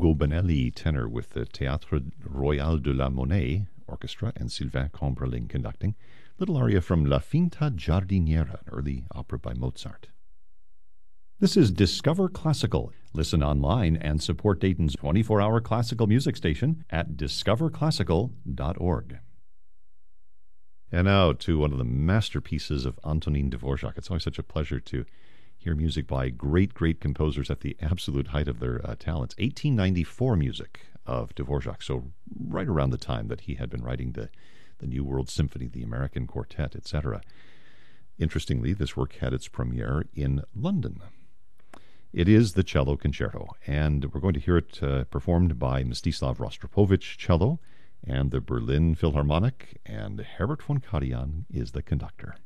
Ugo Bonelli, tenor, with the Théâtre Royal de la Monnaie Orchestra and Sylvain Combreling conducting. Little aria from La Finta Giardiniera, an early opera by Mozart. This is Discover Classical. Listen online and support Dayton's 24-hour classical music station at discoverclassical.org. And now to one of the masterpieces of Antonin Dvorak. It's always such a pleasure to hear music by great, great composers at the absolute height of their talents. 1894 music of Dvorak, so right around the time that he had been writing the New World Symphony, the American Quartet, etc. Interestingly, this work had its premiere in London. It is the Cello Concerto, and we're going to hear it performed by Mstislav Rostropovich, cello, and the Berlin Philharmonic, and Herbert von Karajan is the conductor.